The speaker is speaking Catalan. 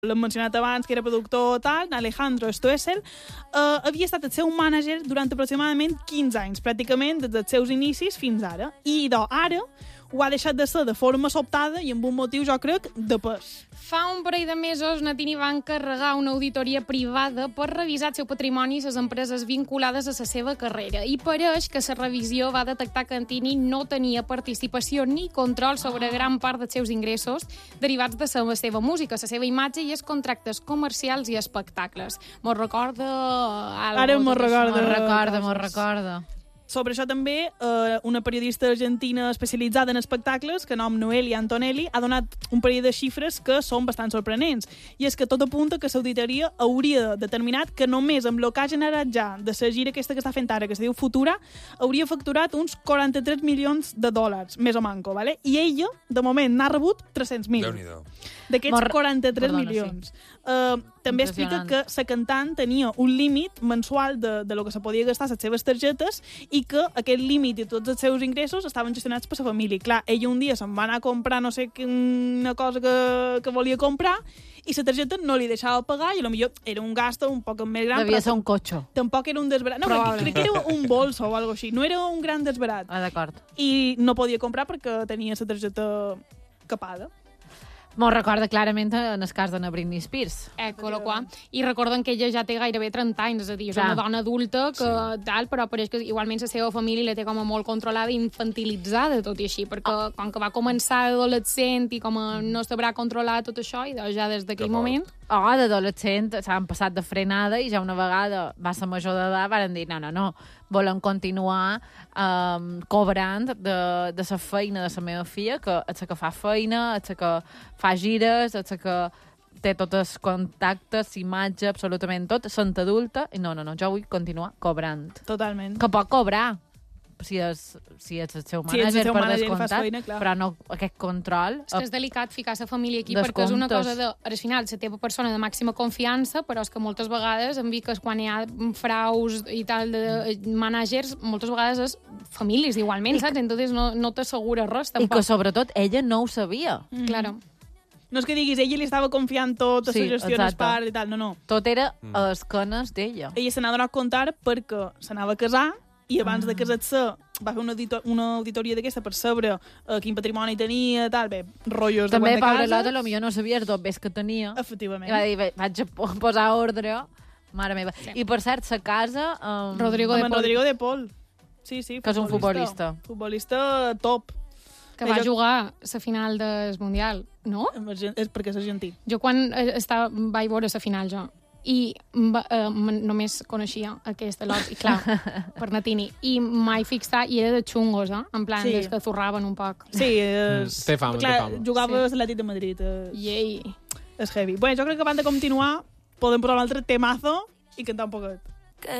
l'hem mencionat abans, que era productor tal, Alejandro Stoessel, havia estat el seu mànager durant aproximadament 15 anys, pràcticament des dels seus inicis fins ara. I ara ho ha deixat de ser de forma sobtada i amb un motiu, jo crec, de pes. Fa un parell de mesos, Natini va encarregar una auditoria privada per revisar el seu patrimoni i les empreses vinculades a la seva carrera. I pareix que la revisió va detectar que Natini no tenia participació ni control sobre gran part dels seus ingressos derivats de la seva música, la seva imatge i els contractes comercials i espectacles. Mos recorda... Ara mos recorda. Sobre això també, una periodista argentina especialitzada en espectacles, que nom Noelia Antonelli, ha donat un parell de xifres que són bastant sorprenents. I és que tot apunta que l'auditoria hauria determinat que només amb el que ha generat ja de la gira aquesta que està fent ara, que se diu Futura, hauria facturat uns 43 milions de dòlars, més o manco, ¿vale? I ella, de moment, n'ha rebut 300.000. D'aquests 43 milions. També explica que la cantant tenia un límit mensual de lo que se podia gastar a les seves targetes i que aquest límit i tots els seus ingressos estaven gestionats per la família. Clar, ella un dia se'n va anar a comprar no sé quina cosa que volia comprar i la targeta no li deixava pagar i potser era un gasto un poc més gran. Devia ser un cotxe. Tampoc era un desbarat. No, crec que era un bolso o alguna cosa així. No era un gran desbarat. D'acord. I no podia comprar perquè tenia la targeta capada. M'ho recorda clarament en el cas de Britney Spears. I recorden que ella ja té gairebé 30 anys, és a dir, és una dona adulta que tal, però pareix que igualment la seva família la té com a molt controlada i infantilitzada, tot i així, perquè com que va començar adolescent i com a no sabrà controlar tot això, i ja des d'aquell moment... D'adolescent s'han passat de frenada i ja una vegada va ser major d'edat, van dir no, volem continuar cobrant de la feina de la meva filla, que és la que fa feina, és la que fa gires, és la que té tots els contactes, imatge, absolutament tot, sent adulta, i no, jo vull continuar cobrant. Totalment. Que pot cobrar, si és el seu mànager, per descomptat, però no aquest control. És que és delicat ficar la família aquí, perquè és una cosa de, al final, la teva persona de màxima confiança, però és que moltes vegades, em dic que quan hi ha fraus i tal de mànagers, moltes vegades és famílies igualment, saps? Entonces no t'assegura res, tampoc. I que sobretot ella no ho sabia. Claro. No és que diguis, ella li estava confiant tota la gestió en part i tal, no. Tot era a esquenes d'ella. Ella se n'ha donat compte perquè s'anava a casar i abans de casar-se va fer una auditoria d'aquesta per saber quin patrimoni tenia, tal, bé, rotllos de també, quant de cases. També, Paula, potser no sabia els dobbers que tenia. Efectivament. I va dir, vaig a posar ordre, mare meva. Sí. I per cert, sa casa... Rodrigo de Pol. Sí, que és un futbolista. Futbolista top. Que va jugar la final del Mundial, no? És perquè és argentí. Jo quan vaig veure la final, i només coneixia aquesta lot, i clar, per Natini, i mai fixar, i era de xungos, en plan, des que zurraven un poc. Sí, té fama, jugava a l'Atlètic de Madrid. Yay. És heavy. Bueno, jo crec que abans de continuar podem posar un altre temazo i cantar un poquet.